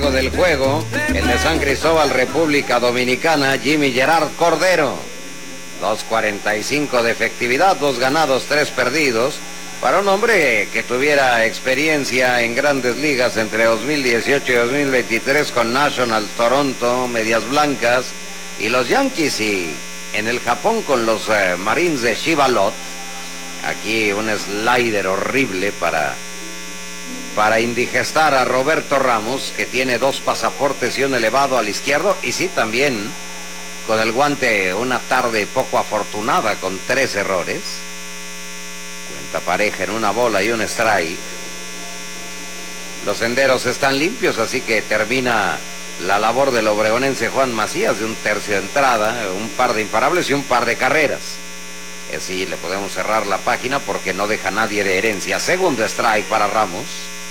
caballo del juego, el de San Cristóbal, República Dominicana, Jimmy Gerard Cordero. 2.45 de efectividad, 2 ganados, 3 perdidos. Para un hombre que tuviera experiencia en grandes ligas entre 2018 y 2023 con National, Toronto, Medias Blancas y los Yankees, y en el Japón con los Marines de Chivalot. Aquí un slider horrible para indigestar a Roberto Ramos, que tiene 2 pasaportes y un elevado al izquierdo, y sí, también con el guante una tarde poco afortunada con 3 errores. Cuenta pareja en una bola y un strike. Los senderos están limpios, así que termina la labor del obregonense Juan Macías de un tercio de entrada, un par de imparables y un par de carreras. Sí, le podemos cerrar la página porque no deja nadie de herencia. Segundo strike para Ramos.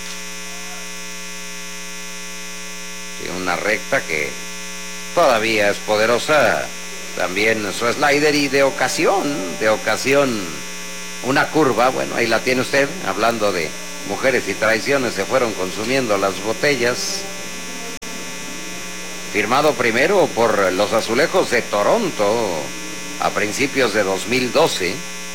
Sí, una recta que todavía es poderosa. También su slider, y de ocasión, una curva. Bueno, ahí la tiene usted. Hablando de mujeres y traiciones, se fueron consumiendo las botellas. Firmado primero por los Azulejos de Toronto a principios de 2012.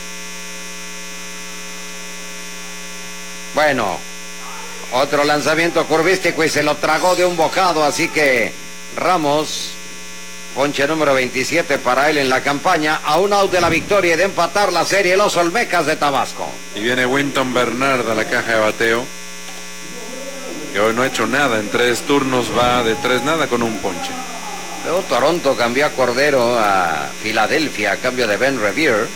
Bueno, otro lanzamiento curvístico y se lo tragó de un bocado, así que Ramos, ponche número 27 para él en la campaña, a un out de la victoria y de empatar la serie los Olmecas de Tabasco. Y viene Winton Bernard a la caja de bateo, que hoy no ha hecho nada, en 3 turnos va de 3 nada con un ponche. Luego Toronto cambió a Cordero a Filadelfia a cambio de Ben Revere.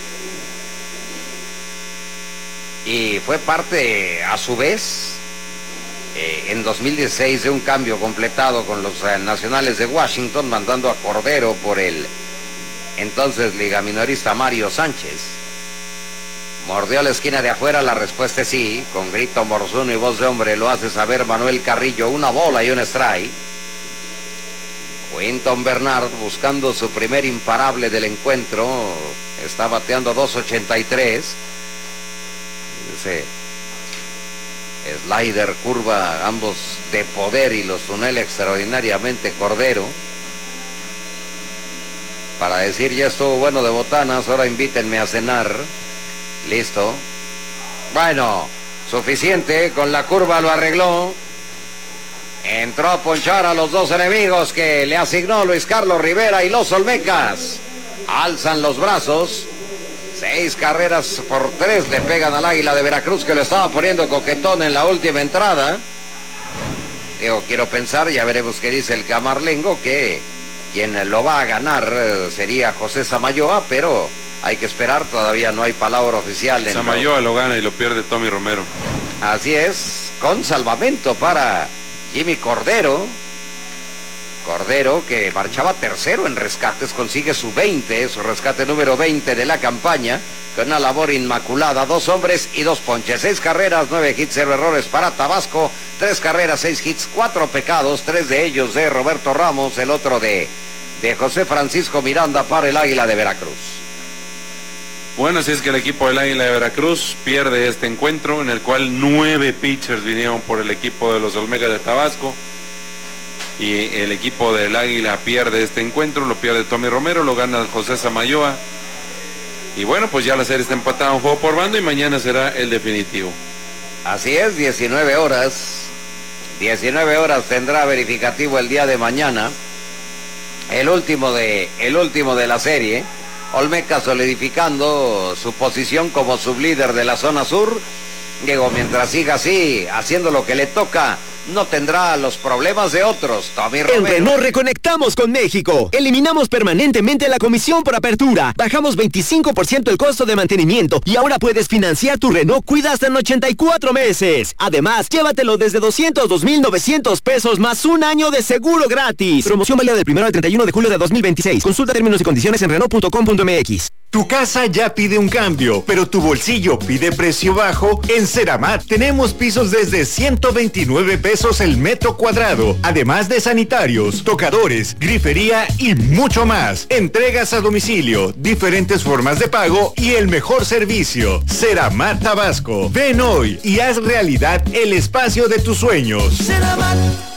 Y fue parte, a su vez, en 2016 de un cambio completado con los Nacionales de Washington, mandando a Cordero por el entonces liga minorista Mario Sánchez. Mordió la esquina de afuera, la respuesta es sí. Con grito morzuno y voz de hombre lo hace saber Manuel Carrillo. Una bola y un strike. Winton Bernard buscando su primer imparable del encuentro. Está bateando 2.83. Ese slider, curva, ambos de poder, y los tunela extraordinariamente Cordero. Para decir ya estuvo bueno de botanas, ahora invítenme a cenar. Listo. Bueno, suficiente, con la curva lo arregló. Entró a ponchar a los 2 enemigos que le asignó Luis Carlos Rivera, y los Olmecas alzan los brazos. 6 carreras por 3 le pegan al Águila de Veracruz, que lo estaba poniendo coquetón en la última entrada. Digo, quiero pensar, ya veremos qué dice el camarlengo, que quien lo va a ganar sería José Samayoa, pero hay que esperar, todavía no hay palabra oficial. Samayoa lo gana y lo pierde Tommy Romero. Así es, con salvamento para Jimmy Cordero. Cordero, que marchaba tercero en rescates, consigue su rescate número 20 de la campaña, con una labor inmaculada, 2 hombres y 2 ponches, 6 carreras, 9 hits, 0 errores para Tabasco, 3 carreras, 6 hits, 4 pecados, 3 de ellos de Roberto Ramos, el otro de José Francisco Miranda para el Águila de Veracruz. Bueno, así es que el equipo del Águila de Veracruz pierde este encuentro, en el cual 9 pitchers vinieron por el equipo de los Olmecas de Tabasco, y el equipo del Águila pierde este encuentro, lo pierde Tommy Romero, lo gana José Samayoa, y bueno, pues ya la serie está empatada un juego por bando, y mañana será el definitivo. Así es, 19 horas tendrá verificativo el día de mañana, el último de la serie. Olmeca solidificando su posición como sublíder de la zona sur. Diego, mientras siga así, haciendo lo que le toca, no tendrá los problemas de otros. Tommy Romero. En Renault reconectamos con México. Eliminamos permanentemente la comisión por apertura. Bajamos 25% el costo de mantenimiento. Y ahora puedes financiar tu Renault Cuida hasta en 84 meses. Además, llévatelo desde 202,900 pesos más un año de seguro gratis. Promoción válida del 1 al 31 de julio de 2026. Consulta términos y condiciones en Renault.com.mx. Tu casa ya pide un cambio, pero tu bolsillo pide precio bajo. En Ceramat tenemos pisos desde 129 pesos el metro cuadrado, además de sanitarios, tocadores, grifería y mucho más. Entregas a domicilio, diferentes formas de pago y el mejor servicio. Ceramat Tabasco. Ven hoy y haz realidad el espacio de tus sueños. Ceramat.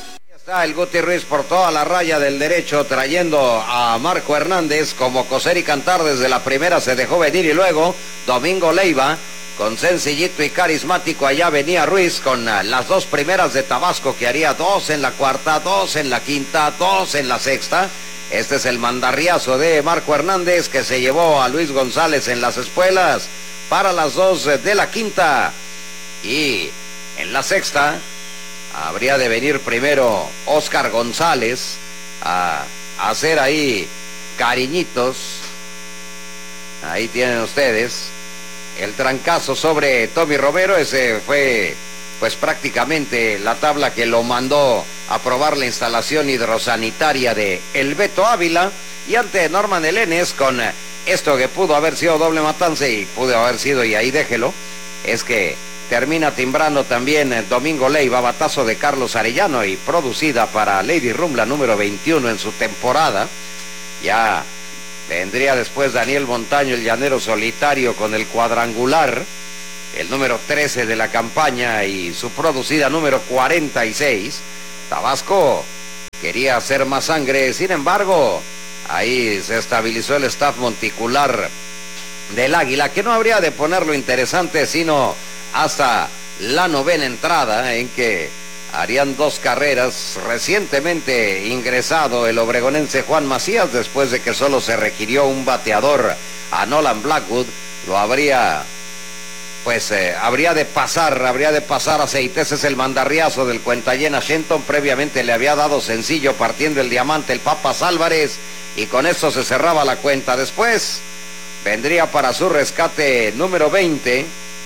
Está el Guti Ruiz por toda la raya del derecho, trayendo a Marco Hernández. Como coser y cantar desde la primera se dejó venir, y luego Domingo Leiva, con sencillito y carismático. Allá venía Ruiz con las dos primeras de Tabasco, que haría 2 en la cuarta, 2 en la quinta, 2 en la sexta. Este es el mandarriazo de Marco Hernández, que se llevó a Luis González en las espuelas para las 2 de la quinta. Y en la sexta habría de venir primero Oscar González a hacer ahí cariñitos. Ahí tienen ustedes el trancazo sobre Tommy Romero. Ese fue pues prácticamente la tabla que lo mandó a probar la instalación hidrosanitaria de el Beto Ávila. Y ante Norman Elenes, con esto que pudo haber sido doble matanza, y pudo haber sido, y ahí déjelo, es que termina timbrando también Domingo Leiva, batazo de Carlos Arellano, y producida para Lady Rumla número 21 en su temporada. Ya vendría después Daniel Montaño, el llanero solitario, con el cuadrangular, el número 13 de la campaña, y su producida número 46. Tabasco quería hacer más sangre, sin embargo, ahí se estabilizó el staff monticular del Águila, que no habría de ponerlo interesante sino hasta la novena entrada, en que harían 2 carreras. Recientemente ingresado el obregonense Juan Macías, después de que solo se requirió un bateador a Nolan Blackwood, lo habría de pasar aceite. Ese es el mandarriazo del cuentallena Shenton. Previamente le había dado sencillo partiendo el diamante el Papas Álvarez, y con esto se cerraba la cuenta. Después vendría para su rescate número 20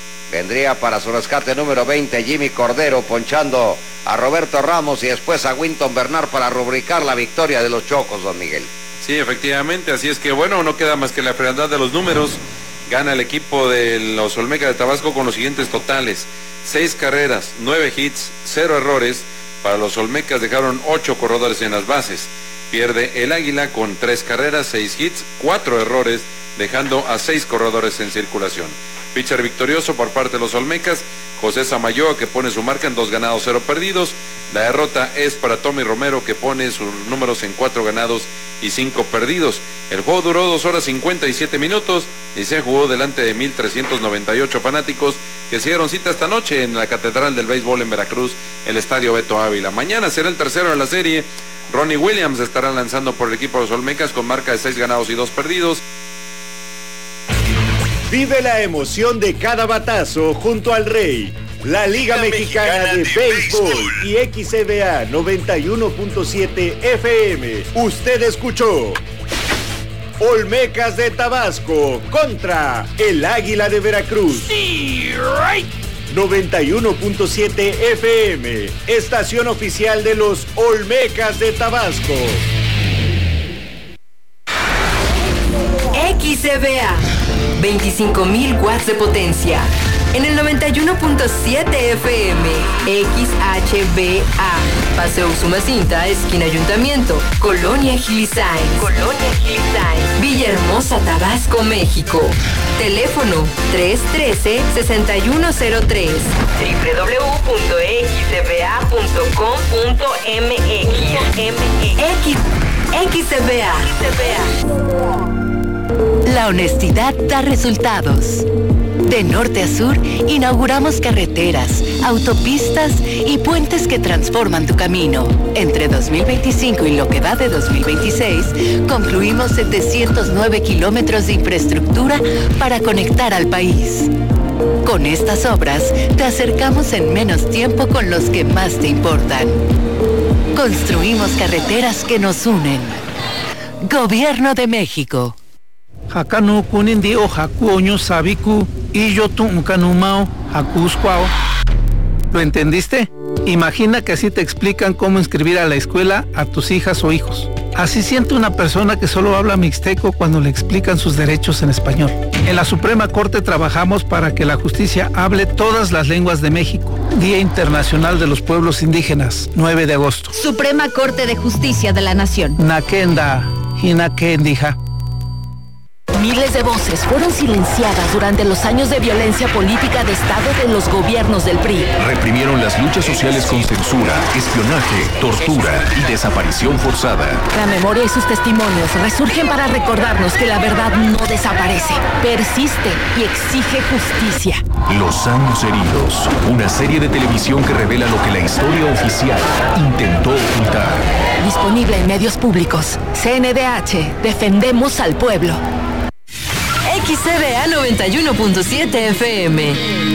Jimmy Cordero, ponchando a Roberto Ramos, y después a Winton Bernard para rubricar la victoria de los Chocos, don Miguel. Sí, efectivamente, así es que bueno, no queda más que la frialdad de los números. Gana el equipo de los Olmecas de Tabasco con los siguientes totales: 6 carreras, 9 hits, 0 errores. Para los Olmecas dejaron 8 corredores en las bases. Pierde el Águila con 3 carreras, 6 hits, 4 errores, dejando a 6 corredores en circulación. Pitcher victorioso por parte de los Olmecas, José Samayoa, que pone su marca en 2 ganados, 0 perdidos. La derrota es para Tommy Romero, que pone sus números en 4 ganados y 5 perdidos. El juego duró 2 horas 57 minutos y se jugó delante de 1,398 fanáticos que se dieron cita esta noche en la Catedral del Béisbol en Veracruz, el Estadio Beto Ávila. Mañana será el tercero de la serie. Ronnie Williams estará lanzando por el equipo de los Olmecas con marca de 6 ganados y 2 perdidos. Vive la emoción de cada batazo junto al Rey, la Liga Mexicana de Béisbol y XCBA 91.7 FM. Usted escuchó Olmecas de Tabasco contra el Águila de Veracruz. 91.7 FM, estación oficial de los Olmecas de Tabasco. XCBA, 25.000 watts de potencia. En el 91.7 FM, XHBA, Paseo Usumacinta, esquina Ayuntamiento, Colonia Gilisain, Villahermosa, Tabasco, México. Teléfono 313-6103, www.xcba.com.mx. XCBA. La honestidad da resultados. De norte a sur, inauguramos carreteras, autopistas y puentes que transforman tu camino. Entre 2025 y lo que va de 2026, concluimos 709 kilómetros de infraestructura para conectar al país. Con estas obras, te acercamos en menos tiempo con los que más te importan. Construimos carreteras que nos unen. Gobierno de México. Hakanu kunindi o hakuoño sabiku y yo tu unkanumao hakuscuao. ¿Lo entendiste? Imagina que así te explican cómo inscribir a la escuela a tus hijas o hijos. Así siente una persona que solo habla mixteco cuando le explican sus derechos en español. En la Suprema Corte trabajamos para que la justicia hable todas las lenguas de México. Día Internacional de los Pueblos Indígenas, 9 de agosto. Suprema Corte de Justicia de la Nación. Nakenda, Hinakendija. Miles de voces fueron silenciadas durante los años de violencia política de Estado de los gobiernos del PRI. Reprimieron las luchas sociales con censura, espionaje, tortura y desaparición forzada. La memoria y sus testimonios resurgen para recordarnos que la verdad no desaparece, persiste y exige justicia. Los años heridos, una serie de televisión que revela lo que la historia oficial intentó ocultar. Disponible en medios públicos. CNDH, defendemos al pueblo. XCDA 91.7 FM.